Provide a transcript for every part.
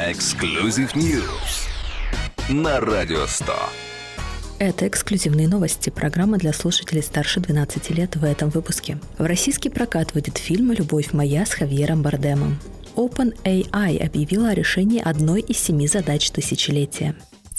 Exclusive News на Радио 100. Это эксклюзивные новости, программа для слушателей старше 12 лет в этом выпуске. В российский прокат выйдет фильм «Любовь моя» с Хавьером Бардемом. OpenAI объявила о решении одной из 7 задач тысячелетия.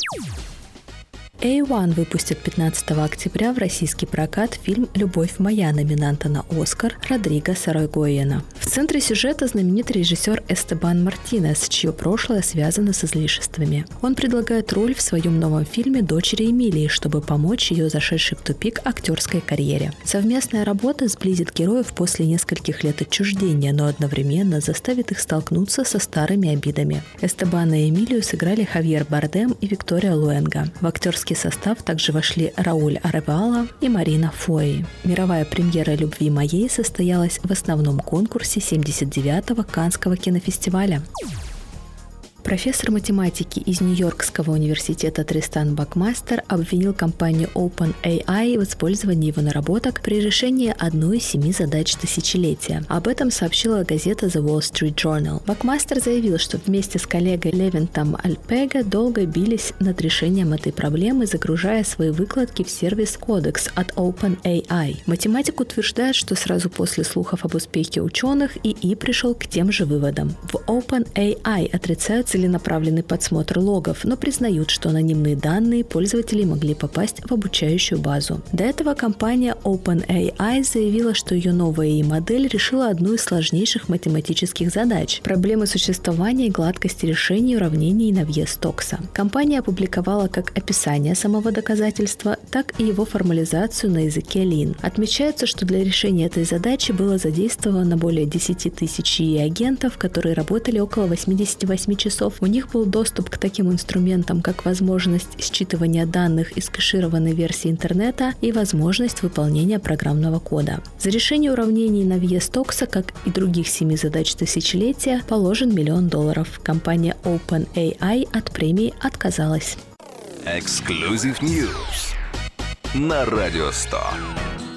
A1 выпустит 15 октября в российский прокат фильм «Любовь моя» номинанта на «Оскар» Родриго Соройгоена. В центре сюжета знаменитый режиссер Эстебан Мартинес, чье прошлое связано с излишествами. Он предлагает роль в своем новом фильме дочери Эмилии, чтобы помочь ее зашедшей в тупик актерской карьере. Совместная работа сблизит героев после нескольких лет отчуждения, но одновременно заставит их столкнуться со старыми обидами. Эстебана и Эмилию сыграли Хавьер Бардем и Виктория Луэнга. В актерский состав также вошли Рауль Аревало и Марина Фои. Мировая премьера «Любви моей» состоялась в основном конкурсе 79-го Каннского кинофестиваля. Профессор математики из Нью-Йоркского университета Тристан Бакмастер обвинил компанию OpenAI в использовании его наработок при решении одной из 7 задач тысячелетия. Об этом сообщила газета The Wall Street Journal. Бакмастер заявил, что вместе с коллегой Левинтом Альпега долго бились над решением этой проблемы, загружая свои выкладки в сервис Codex от OpenAI. Математик утверждает, что сразу после слухов об успехе ученых ИИ пришел к тем же выводам. В OpenAI отрицают целенаправленный подсмотр логов, но признают, что анонимные данные пользователей могли попасть в обучающую базу. До этого компания OpenAI заявила, что ее новая ИИ-модель решила одну из сложнейших математических задач – проблемы существования и гладкости решений уравнений Навье-Стокса. Компания опубликовала как описание самого доказательства, так и его формализацию на языке Lean. Отмечается, что для решения этой задачи было задействовано более 10 тысяч ИИ-агентов, которые работали около 88 часов. У них был доступ к таким инструментам, как возможность считывания данных из кэшированной версии интернета и возможность выполнения программного кода. За решение уравнений Навье-Стокса, как и других 7 задач тысячелетия, положен $1 миллион. Компания OpenAI от премии отказалась. Exclusive News на Радио 100.